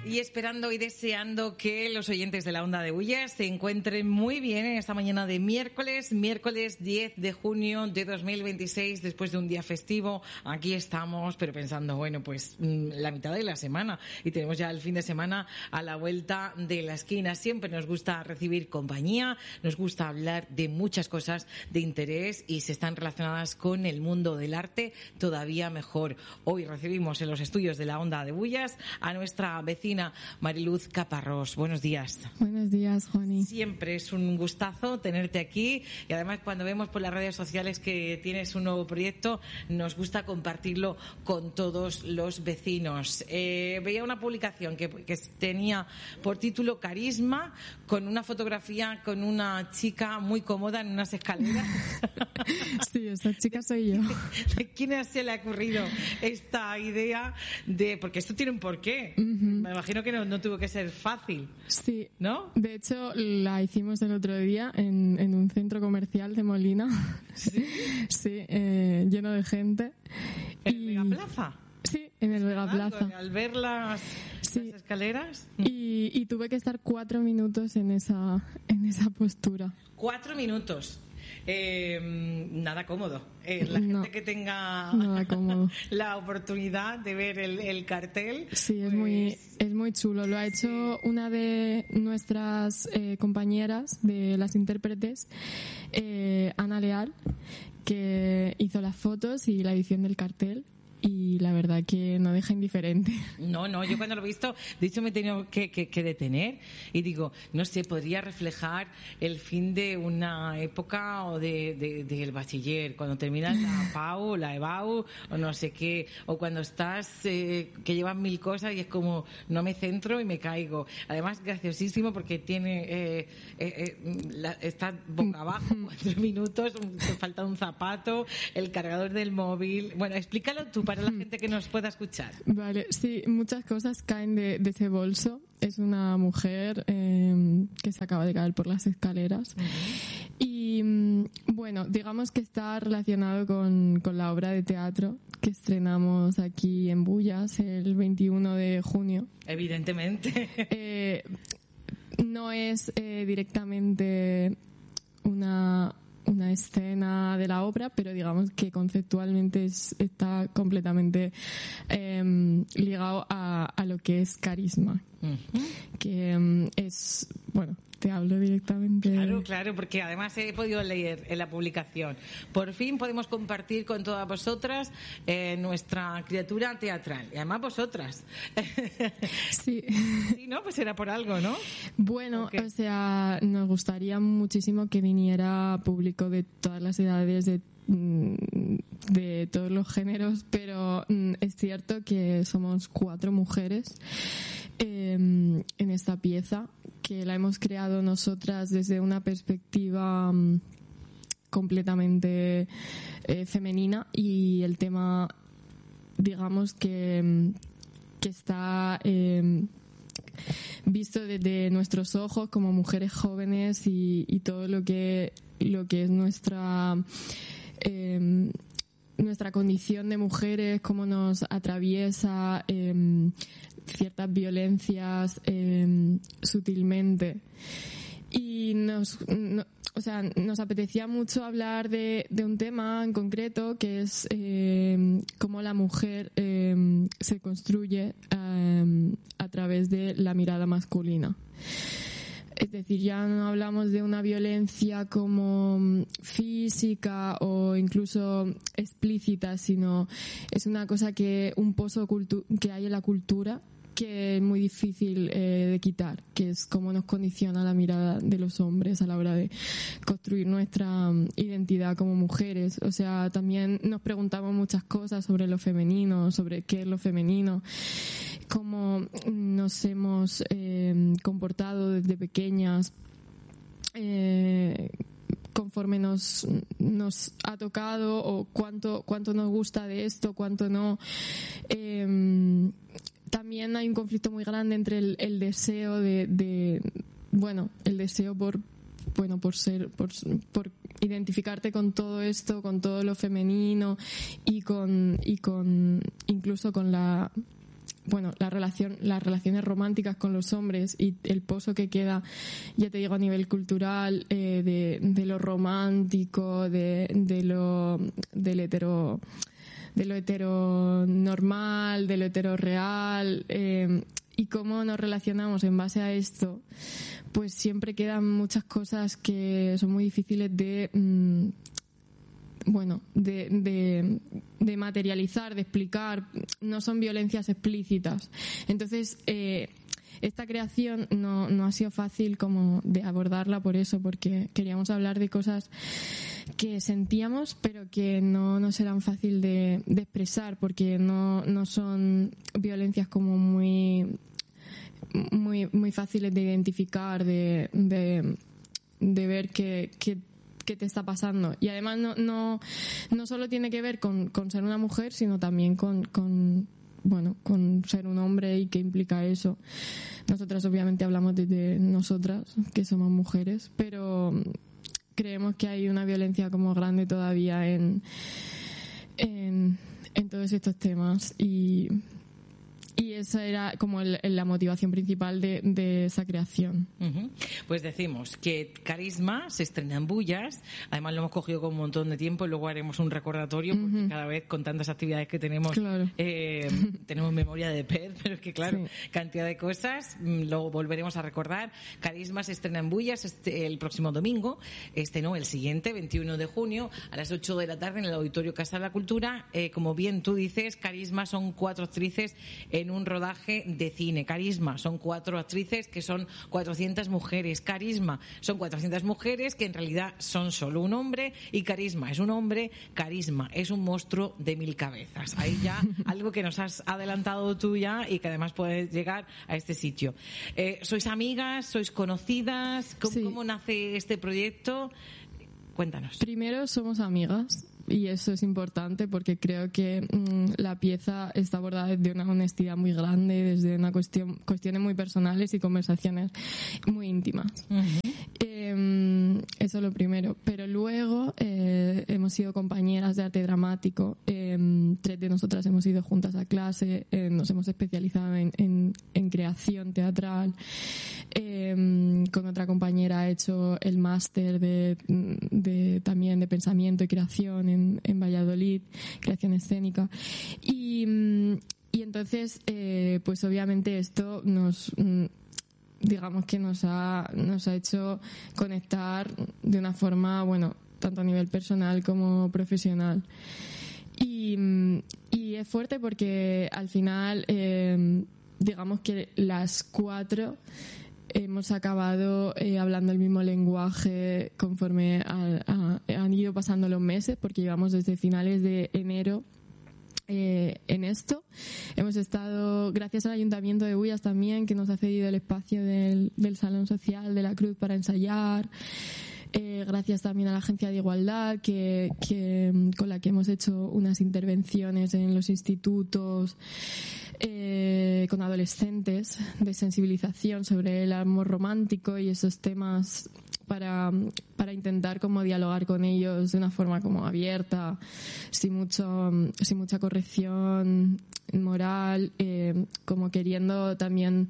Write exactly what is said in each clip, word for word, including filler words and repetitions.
Y esperando y deseando que los oyentes de la Onda de Bullas se encuentren muy bien en esta mañana de miércoles, miércoles diez de junio de dos mil veintiséis, después de un día festivo. Aquí estamos, pero pensando, bueno, pues la mitad de la semana y tenemos ya el fin de semana a la vuelta de la esquina. Siempre nos gusta recibir compañía, nos gusta hablar de muchas cosas de interés y si están relacionadas con el mundo del arte, todavía mejor. Hoy recibimos en los estudios de la Onda de Bullas a nuestra vecina Mariluz Caparrós. Buenos días. Buenos días, Juani. Siempre es un gustazo tenerte aquí y además cuando vemos por las redes sociales que tienes un nuevo proyecto, nos gusta compartirlo con todos los vecinos. Eh, veía una publicación que, que tenía por título Carisma, con una fotografía con una chica muy cómoda en unas escaleras. Sí, esa chica soy yo. ¿A quién se le ha ocurrido esta idea de...? Porque esto tiene un porqué. Uh-huh. Me imagino que no, no tuvo que ser fácil. Sí. ¿No? De hecho, la hicimos el otro día en, en un centro comercial de Molina. ¿Sí? Sí, eh, lleno de gente. ¿En y... Vega Plaza? Sí, en el Vega Plaza. Al ver las, sí. las escaleras. Y, y tuve que estar cuatro minutos en esa, en esa postura. Cuatro minutos. Eh, nada cómodo. Eh, la no, gente que tenga nada cómodo. la oportunidad de ver el, el cartel. Sí, pues... es muy es muy chulo. Lo ha hecho sí. una de nuestras eh, compañeras de las intérpretes, eh, Ana Leal, que hizo las fotos y la edición del cartel. Y la verdad que no deja indiferente. No, no, yo cuando lo he visto, de hecho me he tenido que, que, que detener y digo, no sé, podría reflejar el fin de una época o de, de, del bachiller, cuando terminas la P A U, la E B A U o no sé qué, o cuando estás, eh, que llevas mil cosas y es como, no me centro y me caigo. Además, graciosísimo porque tiene, eh, eh, eh, la, está boca abajo, cuatro minutos, te falta un zapato, el cargador del móvil. Bueno, explícalo tú para la gente que nos pueda escuchar. Vale, sí, muchas cosas caen de, de ese bolso. Es una mujer eh, que se acaba de caer por las escaleras. Uh-huh. Y bueno, digamos que está relacionado con, con la obra de teatro que estrenamos aquí en Bullas el veintiuno de junio. Evidentemente. Eh, no es eh, directamente una... una escena de la obra, pero digamos que conceptualmente es, está completamente eh, ligado a, a lo que es carisma. Uh-huh. Que eh, es, bueno, te hablo directamente. Claro, claro, porque además he podido leer en la publicación. Por fin podemos compartir con todas vosotras eh, nuestra criatura teatral. Y además vosotras. Sí. Sí, ¿no? Pues era por algo, ¿no? Bueno, okay. O sea, nos gustaría muchísimo que viniera público de todas las edades, de de todos los géneros, pero es cierto que somos cuatro mujeres eh, en esta pieza, que la hemos creado nosotras desde una perspectiva um, completamente eh, femenina, y el tema, digamos que, que está eh, visto desde nuestros ojos como mujeres jóvenes, y, y todo lo que lo que es nuestra eh, nuestra condición de mujeres, cómo nos atraviesa eh, ciertas violencias eh, sutilmente. Y nos, no, o sea, nos apetecía mucho hablar de, de un tema en concreto, que es eh, cómo la mujer eh, se construye eh, a través de la mirada masculina. Es decir, ya no hablamos de una violencia como física o incluso explícita, sino es una cosa que, un pozo cultu- que hay en la cultura, que es muy difícil eh, de quitar, que es cómo nos condiciona la mirada de los hombres a la hora de construir nuestra um, identidad como mujeres. O sea, también nos preguntamos muchas cosas sobre lo femenino, sobre qué es lo femenino, cómo nos hemos eh, comportado desde pequeñas, eh, conforme nos nos ha tocado, o cuánto cuánto nos gusta de esto, cuánto no. Eh, también hay un conflicto muy grande entre el, el deseo de, de, bueno, el deseo por, bueno, por ser, por, por identificarte con todo esto, con todo lo femenino y con, y con, incluso con la, bueno, la relación, las relaciones románticas con los hombres y el pozo que queda, ya te digo, a nivel cultural, eh, de, de lo romántico, de, de lo, del hetero, de lo heteronormal, de lo heteroreal, eh, y cómo nos relacionamos en base a esto, pues siempre quedan muchas cosas que son muy difíciles de, mmm, bueno, de, de, de materializar, de explicar. No son violencias explícitas. Entonces, eh, esta creación no, no ha sido fácil como de abordarla por eso, porque queríamos hablar de cosas que sentíamos, pero que no nos eran fácil de, de expresar, porque no, no son violencias como muy, muy, muy fáciles de identificar, de, de, de ver que, que qué te está pasando. Y además no, no, no solo tiene que ver con, con ser una mujer, sino también con, con, bueno, con ser un hombre y qué implica eso. Nosotras obviamente hablamos desde nosotras, que somos mujeres, pero creemos que hay una violencia como grande todavía en, en, en todos estos temas. Y, y esa era como el, la motivación principal de, de esa creación. Uh-huh. Pues decimos que Carisma se estrena en Bullas. Además lo hemos cogido con un montón de tiempo y luego haremos un recordatorio, porque uh-huh. cada vez con tantas actividades que tenemos, claro. eh, tenemos memoria de pez, pero es que claro, sí. cantidad de cosas, lo volveremos a recordar. Carisma se estrena en Bullas este, el próximo domingo, este no, el siguiente, veintiuno de junio, a las ocho de la tarde en el Auditorio Casa de la Cultura. Eh, como bien tú dices, Carisma son cuatro actrices en un rodaje de cine. Carisma son cuatro actrices que son cuatrocientas mujeres. Carisma son cuatrocientas mujeres que en realidad son solo un hombre, y Carisma es un hombre. Carisma es un monstruo de mil cabezas. Ahí ya algo que nos has adelantado tú ya y que además puede llegar a este sitio. Eh, ¿Sois amigas? ¿Sois conocidas? ¿Cómo, sí. ¿Cómo nace este proyecto? Cuéntanos. Primero, somos amigas. Y eso es importante porque creo que mmm, la pieza está abordada desde una honestidad muy grande, desde una cuestión, cuestiones muy personales y conversaciones muy íntimas. Uh-huh. Eh, eso es lo primero. Pero luego eh, hemos sido compañeras de arte dramático. Eh, tres de nosotras hemos ido juntas a clase, eh, nos hemos especializado en, en, en creación teatral. Eh, con otra compañera he hecho el máster de, de, también de pensamiento y creación en, en Valladolid, creación escénica. Y, y entonces, eh, pues obviamente esto nos... digamos que nos ha, nos ha hecho conectar de una forma, bueno, tanto a nivel personal como profesional. Y, y es fuerte porque al final, eh, digamos que las cuatro hemos acabado eh, hablando el mismo lenguaje conforme a, a, han ido pasando los meses, porque llevamos desde finales de enero Eh, en esto. Hemos estado, gracias al Ayuntamiento de Bullas también, que nos ha cedido el espacio del, del Salón Social de la Cruz para ensayar. Eh, gracias también a la Agencia de Igualdad, que, que con la que hemos hecho unas intervenciones en los institutos eh, con adolescentes de sensibilización sobre el amor romántico y esos temas, para, para intentar como dialogar con ellos de una forma como abierta, sin mucho, sin mucha corrección moral, eh, como queriendo también,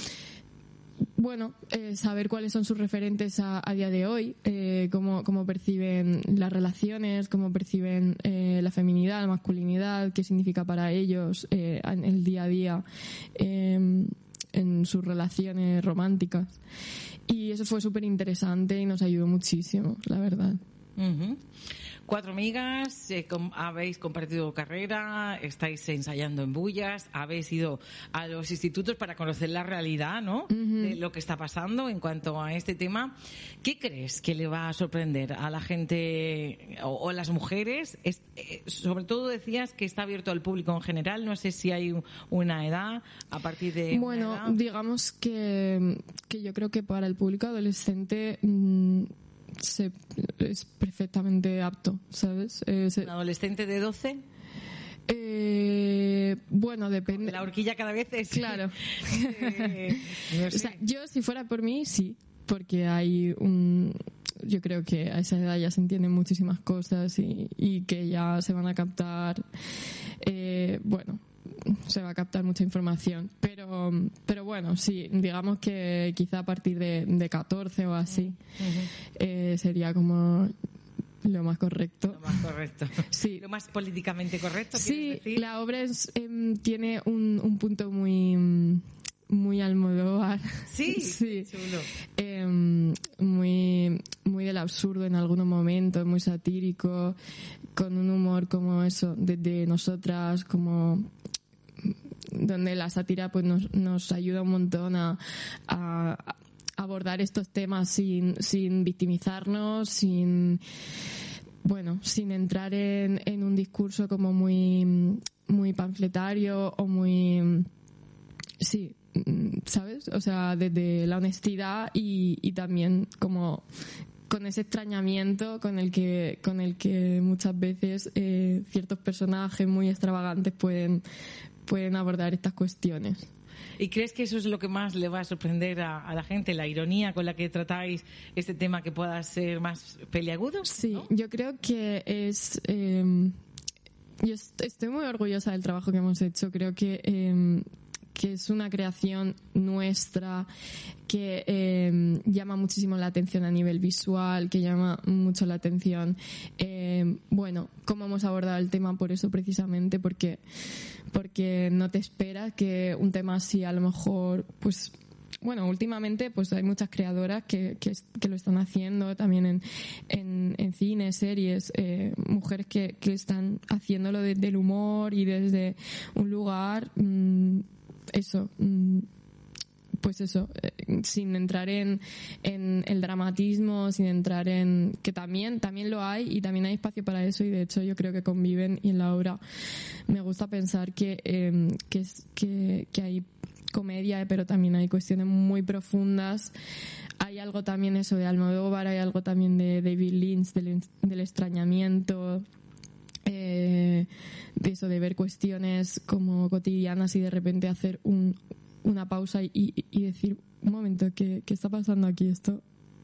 bueno, eh, saber cuáles son sus referentes a, a día de hoy, eh, cómo, cómo perciben las relaciones, cómo perciben eh, la feminidad, la masculinidad, qué significa para ellos eh, en el día a día, eh, en sus relaciones románticas. Y eso fue súper interesante y nos ayudó muchísimo, la verdad. Uh-huh. Cuatro amigas, eh, com- habéis compartido carrera, estáis ensayando en Bullas, habéis ido a los institutos para conocer la realidad, ¿no? Uh-huh. De lo que está pasando en cuanto a este tema. ¿Qué crees que le va a sorprender a la gente o, o a las mujeres? Es, eh, sobre todo decías que está abierto al público en general. No sé si hay una edad a partir de. Bueno, una edad. digamos que, que yo creo que para el público adolescente mmm, se, es perfectamente apto, ¿sabes? Eh, se, ¿Un adolescente de doce? Eh, bueno, depende. La horquilla cada vez es... Claro. eh, no sé. O sea, yo, si fuera por mí, sí, porque hay un... Yo creo que a esa edad ya se entienden muchísimas cosas y, y que ya se van a captar, eh, bueno, se va a captar mucha información. Pero, pero bueno, sí, digamos que quizá a partir de, de catorce o así uh-huh. eh, sería como lo más correcto. Lo más correcto. Sí. Lo más políticamente correcto, ¿quieres sí, decir? La obra es, eh, tiene un, un punto muy... muy Almodóvar. Sí, sí. Chulo. Eh, muy, muy del absurdo en algunos momentos, muy satírico, con un humor como eso, desde nosotras, como donde la sátira pues nos, nos ayuda un montón a, a abordar estos temas sin, sin victimizarnos, sin bueno, sin entrar en, en un discurso como muy, muy panfletario o muy sí, ¿sabes? O sea, desde la honestidad y, y también como con ese extrañamiento con el que con el que muchas veces eh, ciertos personajes muy extravagantes pueden pueden abordar estas cuestiones. ¿Y crees que eso es lo que más le va a sorprender a, a la gente, la ironía con la que tratáis este tema que pueda ser más peliagudo? Sí, ¿no? Yo creo que es eh, yo estoy muy orgullosa del trabajo que hemos hecho. Creo que eh, que es una creación nuestra que eh, llama muchísimo la atención a nivel visual, que llama mucho la atención, eh, bueno, cómo hemos abordado el tema por eso precisamente, porque porque no te esperas que un tema así a lo mejor, pues bueno, últimamente pues hay muchas creadoras que, que, que lo están haciendo también en, en, en cine, series, eh, mujeres que, que están haciéndolo desde el humor y desde un lugar... Mmm, eso, pues eso, sin entrar en, en el dramatismo, sin entrar en... que también también lo hay y también hay espacio para eso y de hecho yo creo que conviven y en la obra me gusta pensar que, eh, que, es, que, que hay comedia, pero también hay cuestiones muy profundas. Hay algo también eso de Almodóvar, hay algo también de David Lynch, del, del extrañamiento... Eh, de eso, de ver cuestiones como cotidianas y de repente hacer un, una pausa y, y decir, un momento, ¿qué, qué está pasando aquí? Esto